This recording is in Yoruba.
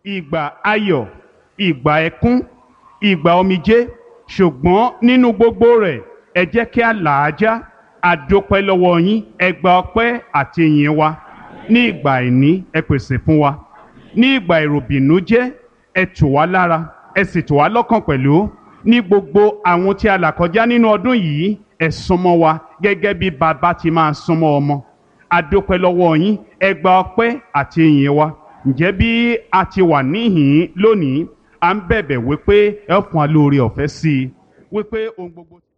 ìgbà ayọ̀, ìgbà ẹkún, ìgbà omijé, ṣùgbọ́n nínú gbogbo rẹ̀ ẹ jẹ́ kí a là á já. A dúpẹ́ lọ́wọ́ yín, ẹ gba ọpẹ́ àti ìyìn wa. Ní ìgbà àìní ẹ pèsè fún wa. Ní ìgbà ìròbìnújẹ́ ẹ tù wá lára, ẹ sì tù wá lọ́kàn pẹ̀lú. Ní gbogbo àwọn tí a là kọjá nínú ọdún yìí ẹ súnmọ́ wa gẹ́gẹ́ bí bàbá ti máa súnmọ́ ọmọ. A dúpẹ́ lọ́wọ́ yín, ẹ gba ọpẹ́ àti ìyìn wa. Ǹjẹ́ bí a ti wà níhìn-ín lónìí, à ń bẹ̀bẹ̀ wípé ẹ fún wa lóore ọ̀fẹ́ sí i, wípé ohun gbogbo.